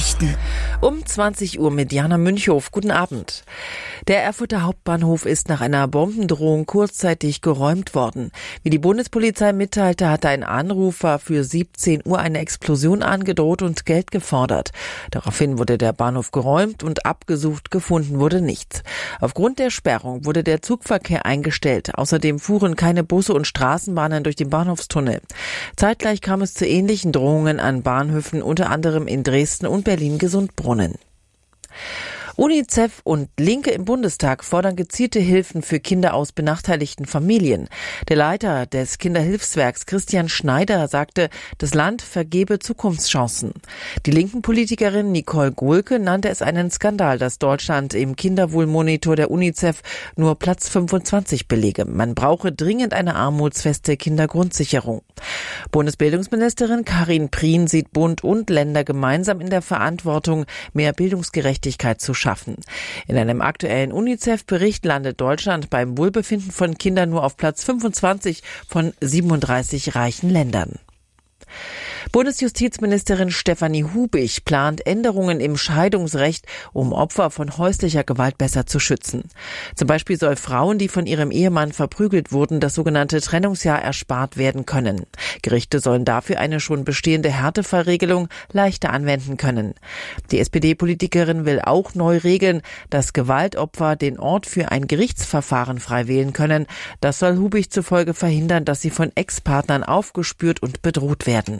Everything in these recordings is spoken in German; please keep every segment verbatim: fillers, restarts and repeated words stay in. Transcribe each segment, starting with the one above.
Nachrichten. Um zwanzig Uhr mit Jana Münchhof. Guten Abend. Der Erfurter Hauptbahnhof ist nach einer Bombendrohung kurzzeitig geräumt worden. Wie die Bundespolizei mitteilte, hatte ein Anrufer für siebzehn Uhr eine Explosion angedroht und Geld gefordert. Daraufhin wurde der Bahnhof geräumt und abgesucht, gefunden wurde nichts. Aufgrund der Sperrung wurde der Zugverkehr eingestellt. Außerdem fuhren keine Busse und Straßenbahnen durch den Bahnhofstunnel. Zeitgleich kam es zu ähnlichen Drohungen an Bahnhöfen, unter anderem in Dresden und Berlin-Gesundbrunnen. UNICEF und Linke im Bundestag fordern gezielte Hilfen für Kinder aus benachteiligten Familien. Der Leiter des Kinderhilfswerks Christian Schneider sagte, das Land vergebe Zukunftschancen. Die linken Politikerin Nicole Gohlke nannte es einen Skandal, dass Deutschland im Kinderwohlmonitor der UNICEF nur Platz fünfundzwanzig belege. Man brauche dringend eine armutsfeste Kindergrundsicherung. Bundesbildungsministerin Karin Prien sieht Bund und Länder gemeinsam in der Verantwortung, mehr Bildungsgerechtigkeit zu schaffen. In einem aktuellen UNICEF-Bericht landet Deutschland beim Wohlbefinden von Kindern nur auf Platz fünfundzwanzig von siebenunddreißig reichen Ländern. Bundesjustizministerin Stefanie Hubig plant Änderungen im Scheidungsrecht, um Opfer von häuslicher Gewalt besser zu schützen. Zum Beispiel soll Frauen, die von ihrem Ehemann verprügelt wurden, das sogenannte Trennungsjahr erspart werden können. Gerichte sollen dafür eine schon bestehende Härtefallregelung leichter anwenden können. Die S P D-Politikerin will auch neu regeln, dass Gewaltopfer den Ort für ein Gerichtsverfahren frei wählen können. Das soll Hubig zufolge verhindern, dass sie von Ex-Partnern aufgespürt und bedroht werden.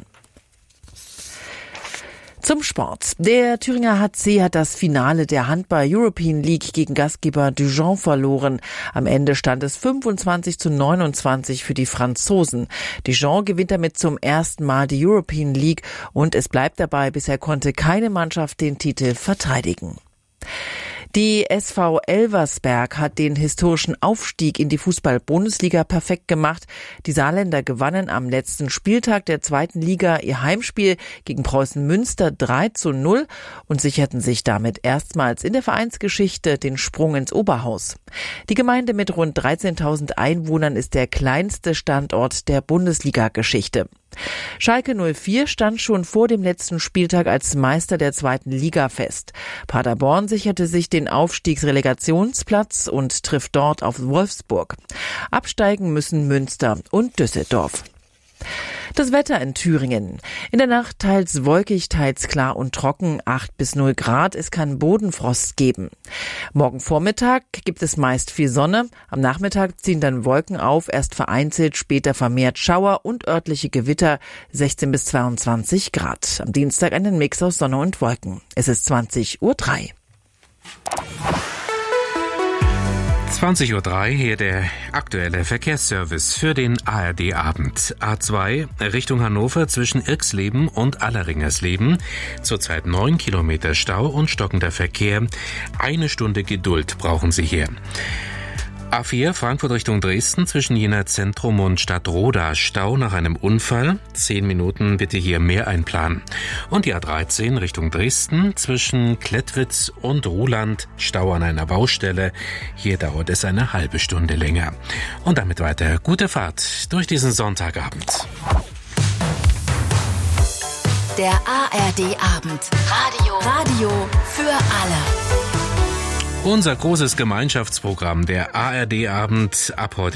Zum Sport. Der Thüringer H C hat das Finale der Handball-European League gegen Gastgeber Dijon verloren. Am Ende stand es fünfundzwanzig zu neunundzwanzig für die Franzosen. Dijon gewinnt damit zum ersten Mal die European League und es bleibt dabei, bisher konnte keine Mannschaft den Titel verteidigen. Die S V Elversberg hat den historischen Aufstieg in die Fußball-Bundesliga perfekt gemacht. Die Saarländer gewannen am letzten Spieltag der zweiten Liga ihr Heimspiel gegen Preußen Münster drei zu null und sicherten sich damit erstmals in der Vereinsgeschichte den Sprung ins Oberhaus. Die Gemeinde mit rund dreizehntausend Einwohnern ist der kleinste Standort der Bundesliga-Geschichte. Schalke null vier stand schon vor dem letzten Spieltag als Meister der zweiten Liga fest. Paderborn sicherte sich den Aufstiegsrelegationsplatz und trifft dort auf Wolfsburg. Absteigen müssen Münster und Düsseldorf. Das Wetter in Thüringen. In der Nacht teils wolkig, teils klar und trocken, acht bis null Grad. Es kann Bodenfrost geben. Morgen Vormittag gibt es meist viel Sonne. Am Nachmittag ziehen dann Wolken auf, erst vereinzelt, später vermehrt Schauer und örtliche Gewitter, sechzehn bis zweiundzwanzig Grad. Am Dienstag einen Mix aus Sonne und Wolken. Es ist zwanzig Uhr drei. zwanzig Uhr drei, hier der aktuelle Verkehrsservice für den A R D-Abend. A zwei Richtung Hannover zwischen Irxleben und Alleringersleben. Zurzeit neun Kilometer Stau und stockender Verkehr. Eine Stunde Geduld brauchen Sie hier. A vier Frankfurt Richtung Dresden zwischen Jena Zentrum und Stadtroda. Stau nach einem Unfall. Zehn Minuten bitte hier mehr einplanen. Und die A dreizehn Richtung Dresden zwischen Klettwitz und Ruhland. Stau an einer Baustelle. Hier dauert es eine halbe Stunde länger. Und damit weiter gute Fahrt durch diesen Sonntagabend. Der A R D-Abend. Radio. Radio für alle. Unser großes Gemeinschaftsprogramm, der A R D-Abend ab heute